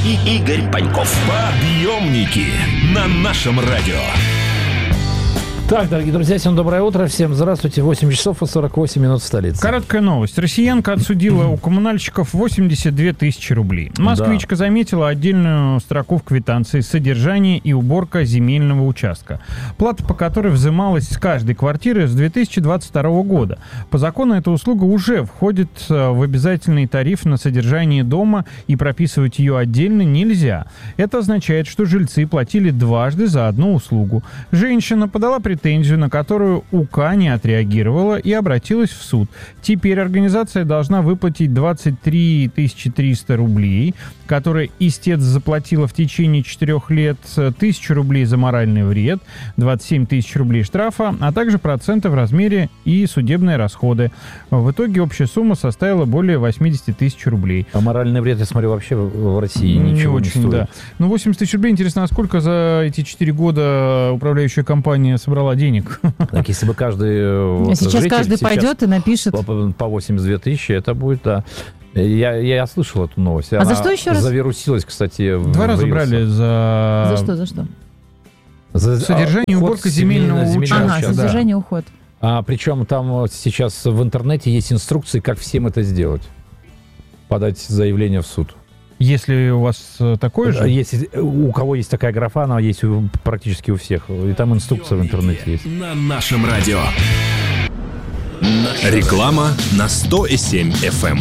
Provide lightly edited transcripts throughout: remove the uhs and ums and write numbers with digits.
и Игорь Паньков. Подъемники на нашем радио. Так, дорогие друзья, всем доброе утро. Всем здравствуйте. 8 часов и 48 минут в столице. Короткая новость. Россиянка отсудила у коммунальщиков 82 тысячи рублей. Москвичка заметила отдельную строку в квитанции: содержание и уборка земельного участка, плата по которой взималась с каждой квартиры с 2022 года. По закону эта услуга уже входит в обязательный тариф на содержание дома, и прописывать ее отдельно нельзя. Это означает, что жильцы платили дважды за одну услугу. Женщина подала претензию, на которую УК не отреагировала, и обратилась в суд. Теперь организация должна выплатить 23 300 рублей, которые истец заплатила в течение 4 лет, 1000 рублей за моральный вред, 27 тысяч рублей штрафа, а также проценты в размере и судебные расходы. В итоге общая сумма составила более 80 тысяч рублей. А моральный вред, я смотрю, вообще в России ничего не стоит. Да. Ну, 80 тысяч рублей. Интересно, а сколько за эти 4 года управляющая компания собрала денег? Так, если бы каждый... Сейчас каждый пойдет и напишет. По 82 тысячи, это будет, да. Я слышал эту новость. А за что еще раз? Завирусилась, кстати. 2 раза брали за... За что? За содержание и уборку земельного участка. Ага, содержание и уход. Причем там сейчас в интернете есть инструкции, как всем это сделать. Подать заявление в суд. Если у вас такое же? Если у кого есть такая графа, она есть практически у всех. И там инструкция в интернете есть. На нашем радио. Реклама на 100,7 FM.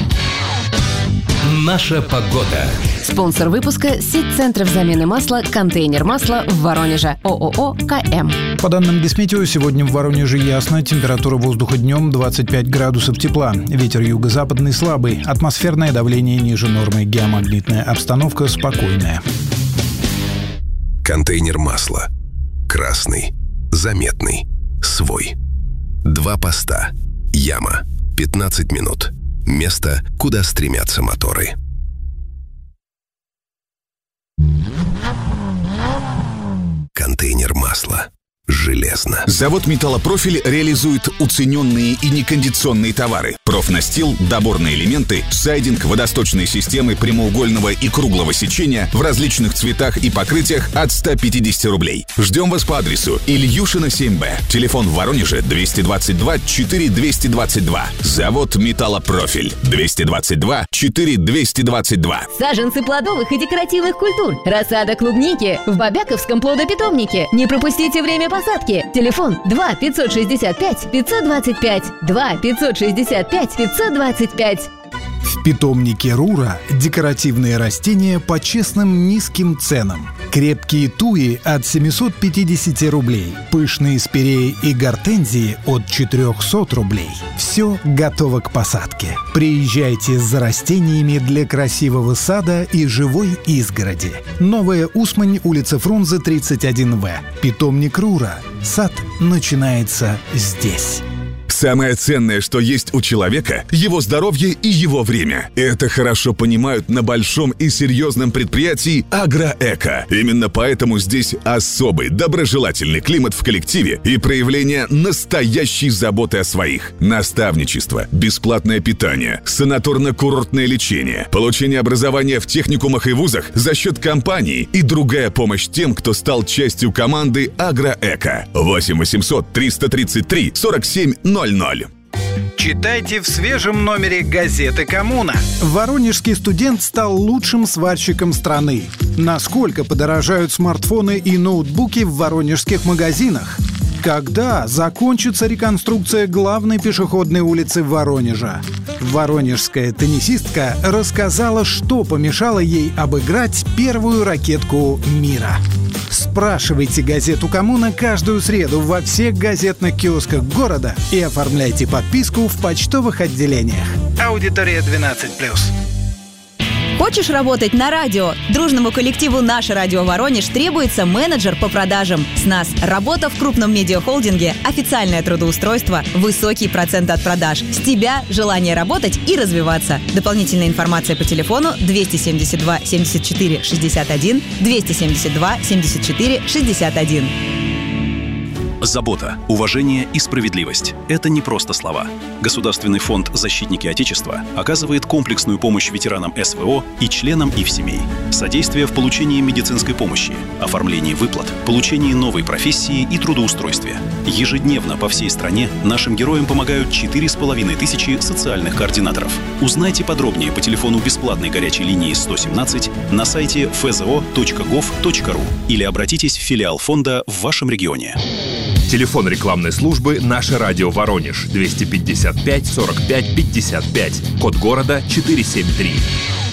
Наша погода. Спонсор выпуска — сеть центров замены масла «Контейнер масла» в Воронеже. ООО «КМ». По данным Гисметео, сегодня в Воронеже ясно. Температура воздуха днем 25 градусов тепла. Ветер юго-западный слабый. Атмосферное давление ниже нормы. Геомагнитная обстановка спокойная. Контейнер масла. Красный. Заметный. Свой. 2 поста. Яма. 15 минут. Место, куда стремятся моторы. Контейнер масла. Железно. Завод «Металлопрофиль» реализует уцененные и некондиционные товары. Профнастил, доборные элементы, сайдинг, водосточные системы прямоугольного и круглого сечения в различных цветах и покрытиях от 150 рублей. Ждем вас по адресу Ильюшина, 7Б. Телефон в Воронеже 222 4222. Завод «Металлопрофиль» 222 4222. Саженцы плодовых и декоративных культур. Рассада клубники в Бобяковском плодопитомнике. Не пропустите время посадки. Телефон 2 565 525. 2 565 525. В питомнике Рура декоративные растения по честным низким ценам. Крепкие туи от 750 рублей. Пышные спиреи и гортензии от 400 рублей. Все готово к посадке. Приезжайте за растениями для красивого сада и живой изгороди. Новая Усмань, улица Фрунзе, 31В. Питомник Рура. Сад начинается здесь. Самое ценное, что есть у человека – его здоровье и его время. Это хорошо понимают на большом и серьезном предприятии «Агроэко». Именно поэтому здесь особый доброжелательный климат в коллективе и проявление настоящей заботы о своих. Наставничество, бесплатное питание, санаторно-курортное лечение, получение образования в техникумах и вузах за счет компании и другая помощь тем, кто стал частью команды «Агроэко». 8 800 333 47 00. Читайте в свежем номере газеты «Коммуна». Воронежский студент стал лучшим сварщиком страны. Насколько подорожают смартфоны и ноутбуки в воронежских магазинах? Когда закончится реконструкция главной пешеходной улицы Воронежа? Воронежская теннисистка рассказала, что помешало ей обыграть первую ракетку мира. Спрашивайте газету «Коммуна» каждую среду во всех газетных киосках города и оформляйте подписку в почтовых отделениях. Аудитория 12+. Хочешь работать на радио? Дружному коллективу «Наше радио Воронеж» требуется менеджер по продажам. С нас работа в крупном медиахолдинге, официальное трудоустройство, высокий процент от продаж. С тебя желание работать и развиваться. Дополнительная информация по телефону 272 74 61 272 74 61. Забота, уважение и справедливость – это не просто слова. Государственный фонд «Защитники Отечества» оказывает комплексную помощь ветеранам СВО и членам их семей, содействие в получении медицинской помощи, оформлении выплат, получении новой профессии и трудоустройстве. Ежедневно по всей стране нашим героям помогают 4500 социальных координаторов. Узнайте подробнее по телефону бесплатной горячей линии 117 на сайте fzo.gov.ru или обратитесь в филиал фонда в вашем регионе. Телефон рекламной службы «Наше радио Воронеж» 255 45 55, код города 473.